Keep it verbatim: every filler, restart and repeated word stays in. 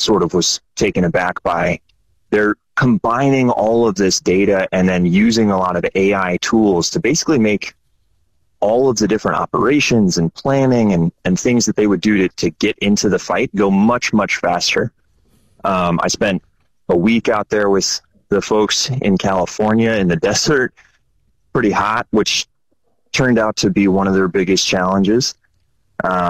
sort of was taken aback by. They're combining all of this data and then using a lot of A I tools to basically make all of the different operations and planning and, and things that they would do to, to get into the fight go much, much faster. Um, I spent a week out there with the folks in California in the desert, pretty hot, which turned out to be one of their biggest challenges. Um,